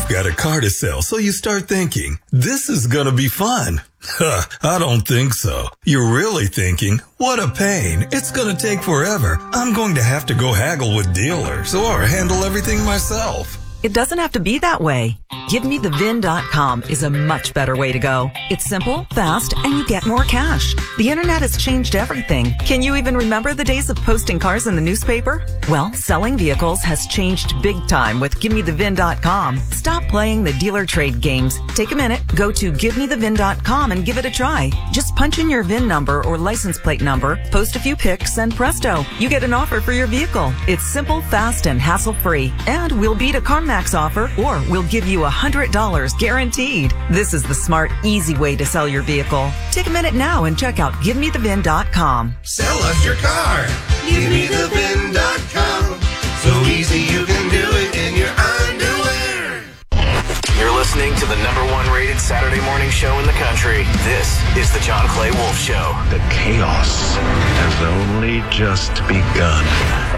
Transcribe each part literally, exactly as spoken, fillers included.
You've got a car to sell, so you start thinking, this is gonna be fun. Huh, I don't think so. You're really thinking, what a pain. It's gonna take forever. I'm going to have to go haggle with dealers or handle everything myself. It doesn't have to be that way. Give Me The V I N dot com is a much better way to go. It's simple, fast, and you get more cash. The internet has changed everything. Can you even remember the days of posting cars in the newspaper? Well, selling vehicles has changed big time with Give Me The V I N dot com. Stop playing the dealer trade games. Take a minute, go to Give Me The V I N dot com and give it a try. Just punch in your V I N number or license plate number, post a few pics, and presto, you get an offer for your vehicle. It's simple, fast, and hassle-free. And we'll beat a CarMax offer, or we'll give you one hundred dollars guaranteed. This is the smart, easy way to sell your vehicle. Take a minute now and check out Give Me The V I N dot com. Sell us your car. Give Me The V I N dot com. So easy you can do it in your underwear. You're listening to the number one rated Saturday morning show in the country. This is the John Clay Wolf Show. The chaos has only just begun.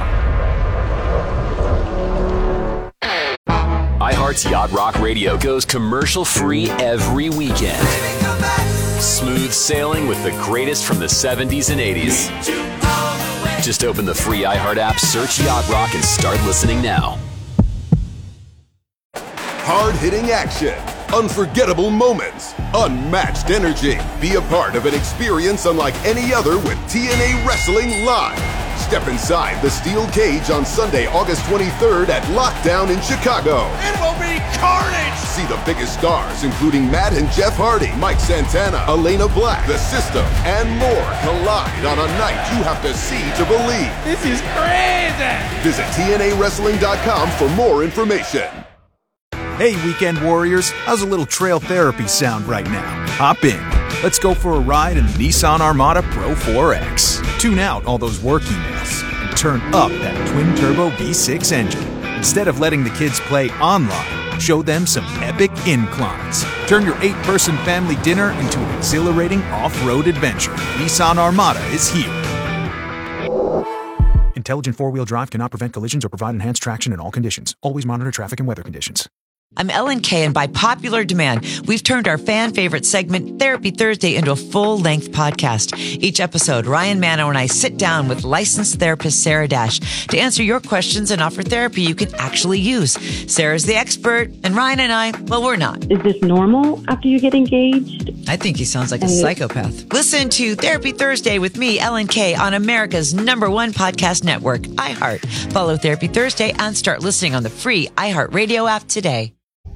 iHeart's Yacht Rock Radio goes commercial-free every weekend. Smooth sailing with the greatest from the seventies and eighties. Just open the free iHeart app, search Yacht Rock, and start listening now. Hard-hitting action, unforgettable moments, unmatched energy. Be a part of an experience unlike any other with T N A Wrestling Live. Step inside the steel cage on Sunday, August twenty-third at Lockdown in Chicago. It will be carnage! See the biggest stars, including Matt and Jeff Hardy, Mike Santana, Elena Black, The System, and more collide on a night you have to see to believe. This is crazy! Visit T N A Wrestling dot com for more information. Hey, weekend warriors, how's a little trail therapy sound right now? Hop in. Let's go for a ride in the Nissan Armada Pro four X. Tune out all those work emails and turn up that twin-turbo V six engine. Instead of letting the kids play online, show them some epic inclines. Turn your eight-person family dinner into an exhilarating off-road adventure. Nissan Armada is here. Intelligent four-wheel drive cannot prevent collisions or provide enhanced traction in all conditions. Always monitor traffic and weather conditions. I'm Ellen Kay, and by popular demand, we've turned our fan favorite segment, Therapy Thursday, into a full-length podcast. Each episode, Ryan Mano and I sit down with licensed therapist Sarah Dash to answer your questions and offer therapy you can actually use. Sarah's the expert, and Ryan and I, well, we're not. Is this normal after you get engaged? I think he sounds like a psychopath. Listen to Therapy Thursday with me, Ellen Kay, on America's number one podcast network, iHeart. Follow Therapy Thursday and start listening on the free iHeart Radio app today.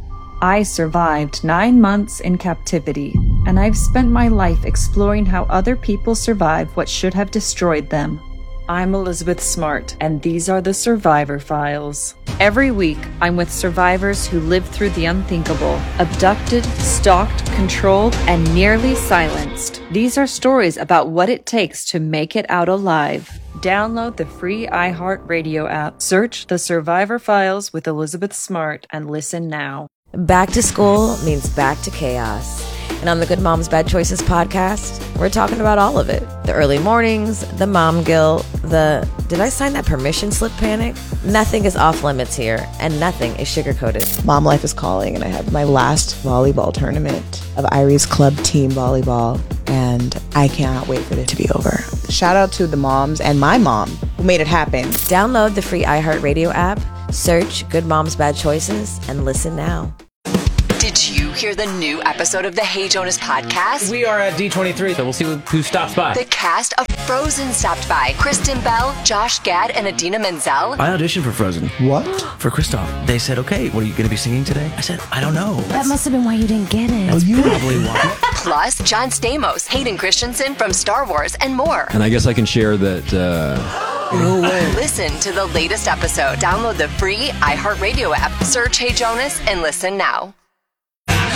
I survived nine months in captivity, and I've spent my life exploring how other people survive what should have destroyed them. I'm Elizabeth Smart, and these are the Survivor Files. Every week, I'm with survivors who lived through the unthinkable, abducted, stalked, controlled, and nearly silenced. These are stories about what it takes to make it out alive. Download the free iHeart Radio app, search The Survivor Files with Elizabeth Smart, and listen now. Back to school means back to chaos. And on the Good Moms Bad Choices podcast, we're talking about all of it. The early mornings, the mom guilt, the did I sign that permission slip panic? Nothing is off limits here, and nothing is sugar-coated. Mom life is calling, and I have my last volleyball tournament of Irie's club team volleyball, and I cannot wait for it to be over. Shout out to the moms and my mom who made it happen. Download the free iHeartRadio app, search Good Moms Bad Choices, and listen now. Did you hear the new episode of the Hey Jonas podcast? We are at D twenty-three, so we'll see who stops by. The cast of Frozen stopped by. Kristen Bell, Josh Gad, and Idina Menzel. I auditioned for Frozen. What? For Kristoff. They said, okay, what are you going to be singing today? I said, I don't know. That must have been why you didn't get it. That's oh, probably why. Plus, John Stamos, Hayden Christensen from Star Wars, and more. And I guess I can share that... Uh... No way. Listen to the latest episode. Download the free iHeartRadio app. Search Hey Jonas and listen now.